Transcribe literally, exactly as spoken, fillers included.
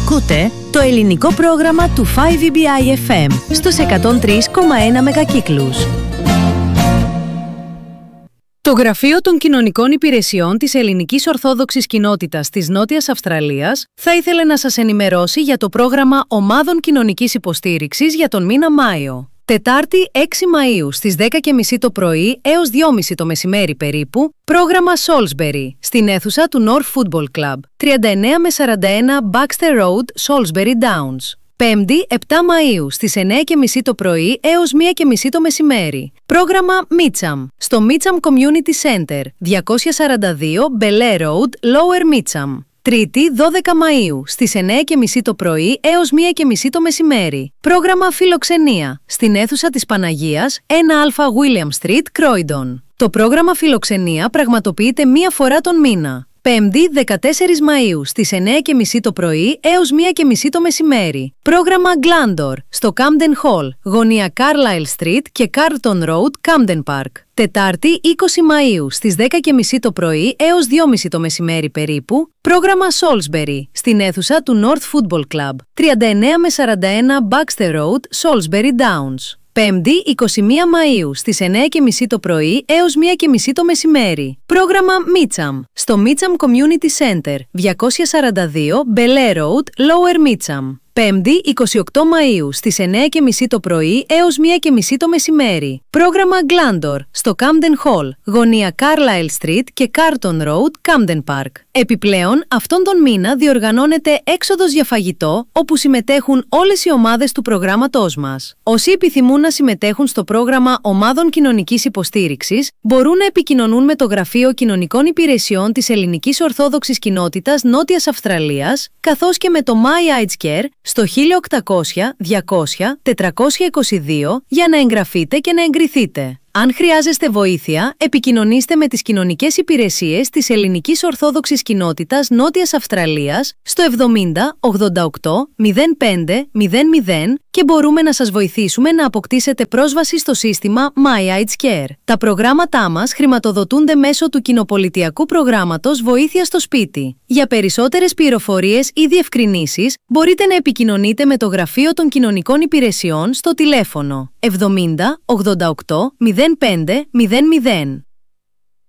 Ακούτε το ελληνικό πρόγραμμα του φάιβ ι μπι άι εφ εμ στους εκατόν τρία κόμμα ένα μεγακύκλους. Το Γραφείο των Κοινωνικών Υπηρεσιών της Ελληνικής Ορθόδοξης Κοινότητας της Νότιας Αυστραλίας θα ήθελε να σας ενημερώσει για το πρόγραμμα Ομάδων Κοινωνικής Υποστήριξης για τον μήνα Μάιο. Τετάρτη έξι Μαΐου στις δέκα και μισή το πρωί έως δυόμιση το μεσημέρι περίπου, πρόγραμμα Salisbury στην αίθουσα του North Football Club, τριάντα εννέα με σαράντα ένα Baxter Road, Salisbury Downs. Πέμπτη επτά Μαΐου στις εννέα και μισή το πρωί έως μία και μισή το μεσημέρι. Πρόγραμμα Mitcham στο Mitcham Community Center, διακόσια σαράντα δύο Belair Road, Lower Mitcham. Τρίτη δώδεκα Μαΐου στις εννέα και μισή το πρωί έως μία και μισή το μεσημέρι. Πρόγραμμα Φιλοξενία στην αίθουσα της Παναγίας, ένα Α William Street, Croydon. Το πρόγραμμα Φιλοξενία πραγματοποιείται μία φορά τον μήνα. Πέμπτη δεκατέσσερις Μαΐου στις εννέα και μισή το πρωί έως μία και μισή το μεσημέρι. Πρόγραμμα Glandor στο Camden Hall, γωνία Carlisle Street και Carlton Road, Camden Park. Τετάρτη είκοσι Μαΐου στις δέκα και μισή το πρωί έως δυόμιση το μεσημέρι περίπου. Πρόγραμμα Salisbury στην αίθουσα του North Football Club, τριάντα εννέα με σαράντα ένα Baxter Road, Salisbury Downs. Πέμπτη είκοσι μία Μαΐου στις εννέα και μισή το πρωί έως μία και μισή το μεσημέρι. Πρόγραμμα Mitcham στο Mitcham Community Center, διακόσια σαράντα δύο Belair Road, Lower Mitcham. Πέμπτη είκοσι οκτώ Μαΐου στις εννέα και μισή το πρωί έως μία και μισή το μεσημέρι. Πρόγραμμα Glandor στο Camden Hall, γωνία Carlisle Street και Carlton Road, Camden Park. Επιπλέον, αυτόν τον μήνα διοργανώνεται έξοδος για φαγητό, όπου συμμετέχουν όλες οι ομάδες του προγράμματός μας. Όσοι επιθυμούν να συμμετέχουν στο πρόγραμμα Ομάδων Κοινωνικής Υποστήριξης, μπορούν να επικοινωνούν με το Γραφείο Κοινωνικών Υπηρεσιών της Ελληνικής Ορθόδοξης Κοινότητας Νότιας Αυστραλίας, καθώς και με το My Aids Care στο χίλια οκτακόσια διακόσια τετρακόσια είκοσι δύο για να εγγραφείτε και να εγκριθείτε. Αν χρειάζεστε βοήθεια, επικοινωνήστε με τις κοινωνικές υπηρεσίες της Ελληνικής Ορθόδοξης Κοινότητας Νότιας Αυστραλίας στο εβδομήντα ογδόντα οκτώ μηδέν πέντε μηδέν μηδέν και μπορούμε να σας βοηθήσουμε να αποκτήσετε πρόσβαση στο σύστημα My Aids Care. Τα προγράμματά μας χρηματοδοτούνται μέσω του κοινοπολιτιακού προγράμματος Βοήθεια στο Σπίτι. Για περισσότερες πληροφορίες ή διευκρινήσεις, μπορείτε να επικοινωνείτε με το Γραφείο των Κοινωνικών Υπηρεσιών στο τηλέφωνο εβδομήντα ογδόντα οκτώ μηδέν πέντε μηδέν μηδέν.